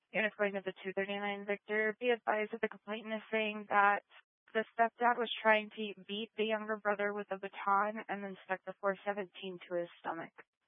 And according to the 239 Victor, be advised that the complainant is saying that the stepdad was trying to beat the younger brother with a baton and then stuck the .417 to his stomach.